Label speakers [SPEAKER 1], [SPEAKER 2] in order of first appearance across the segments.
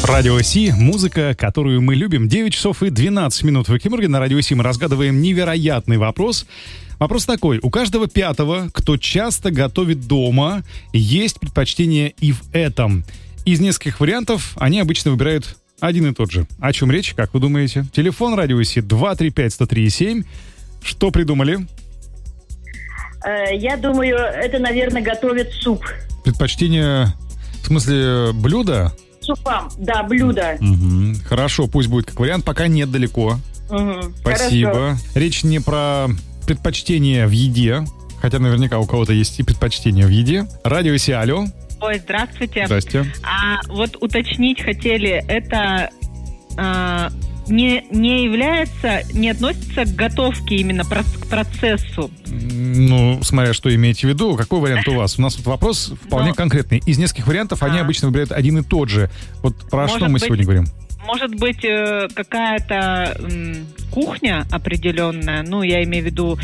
[SPEAKER 1] Радио Си, музыка, которую мы любим. 9 часов и 12 минут в Экимурге. На Радио Си мы разгадываем невероятный вопрос. Вопрос такой. У каждого пятого, кто часто готовит дома, есть предпочтение и в этом. Из нескольких вариантов они обычно выбирают один и тот же. О чем речь, как вы думаете? Телефон Радио Си 235-103-7. Что придумали?
[SPEAKER 2] Я думаю, это, наверное, готовят суп.
[SPEAKER 1] Предпочтение, в смысле, блюда?
[SPEAKER 2] Супам, да, блюдо.
[SPEAKER 1] Угу. Хорошо, пусть будет как вариант, пока нет далеко.
[SPEAKER 2] Угу.
[SPEAKER 1] Спасибо.
[SPEAKER 2] Хорошо.
[SPEAKER 1] Речь не про предпочтение в еде, хотя наверняка у кого-то есть и предпочтение в еде. Радио Си, алло.
[SPEAKER 3] Ой, здравствуйте.
[SPEAKER 1] Здрасте.
[SPEAKER 3] Вот уточнить хотели, это не является, не относится к готовке именно к процессу?
[SPEAKER 1] Ну, смотря что имеете в виду. Какой вариант у вас? У нас вот вопрос вполне конкретный. Из нескольких вариантов они обычно выбирают один и тот же. Вот про что мы сегодня говорим?
[SPEAKER 3] Может быть, какая-то кухня определенная, ну, я имею в виду,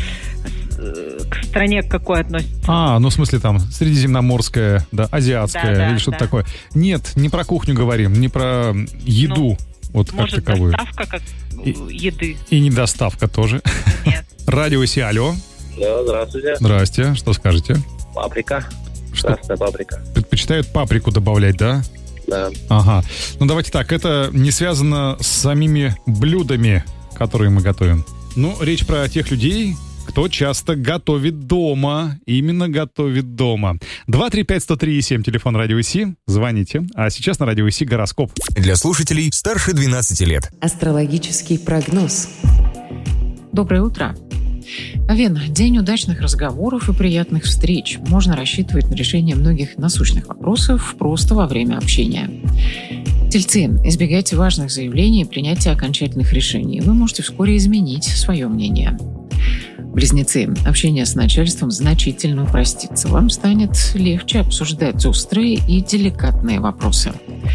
[SPEAKER 3] к стране какой относится?
[SPEAKER 1] Ну, в смысле, там, средиземноморская, да, азиатская или что-то такое. Нет, не про кухню говорим, не про еду, вот как таковую.
[SPEAKER 3] Может, доставка еды?
[SPEAKER 1] И не доставка тоже.
[SPEAKER 3] Нет.
[SPEAKER 1] Радио Си, алло.
[SPEAKER 4] Да, здравствуйте.
[SPEAKER 1] Здрасте, что скажете?
[SPEAKER 4] Паприка. Красная паприка.
[SPEAKER 1] Предпочитают паприку добавлять, да?
[SPEAKER 4] Да.
[SPEAKER 1] Ага. Ну, давайте так, это не связано с самими блюдами, которые мы готовим. Ну, речь про тех людей, кто часто готовит дома. Именно готовит дома. 235-103-7, телефон Радио Си. Звоните. А сейчас на Радио Си гороскоп.
[SPEAKER 5] Для слушателей старше 12 лет.
[SPEAKER 6] Астрологический прогноз.
[SPEAKER 7] Доброе утро. Овен, день удачных разговоров и приятных встреч. Можно рассчитывать на решение многих насущных вопросов просто во время общения. Тельцы, избегайте важных заявлений и принятия окончательных решений. Вы можете вскоре изменить свое мнение. Близнецы, общение с начальством значительно упростится. Вам станет легче обсуждать острые и деликатные вопросы.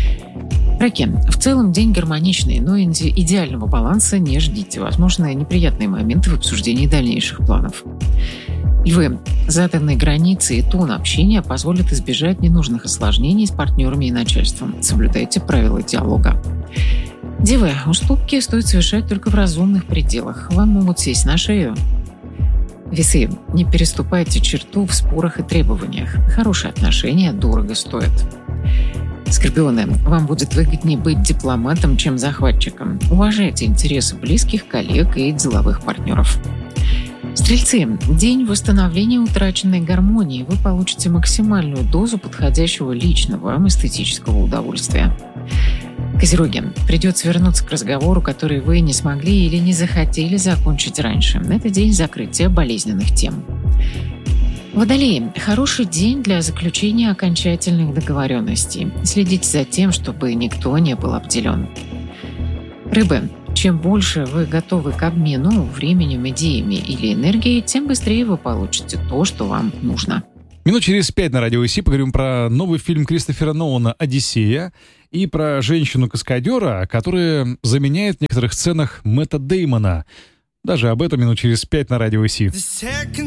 [SPEAKER 7] Раки. В целом день гармоничный, но идеального баланса не ждите. Возможно, неприятные моменты в обсуждении дальнейших планов. Львы. Заданные границы и тон общения позволят избежать ненужных осложнений с партнерами и начальством. Соблюдайте правила диалога. Девы. Уступки стоит совершать только в разумных пределах. Вам могут сесть на шею. Весы. Не переступайте черту в спорах и требованиях. Хорошие отношения дорого стоят. Скорпионы, вам будет выгоднее быть дипломатом, чем захватчиком. Уважайте интересы близких, коллег и деловых партнеров. Стрельцы, день восстановления утраченной гармонии. Вы получите максимальную дозу подходящего личного вам эстетического удовольствия. Козероги, придется вернуться к разговору, который вы не смогли или не захотели закончить раньше. Это день закрытия болезненных тем. Водолеи. Хороший день для заключения окончательных договоренностей. Следите за тем, чтобы никто не был обделен. Рыбы. Чем больше вы готовы к обмену временем, идеями или энергией, тем быстрее вы получите то, что вам нужно.
[SPEAKER 1] Минут через 5 на Радио Си поговорим про новый фильм Кристофера Нолана «Одиссея» и про женщину-каскадера, которая заменяет в некоторых сценах Мэтта Дэймона. Даже об этом минут через 5 на Радио Си.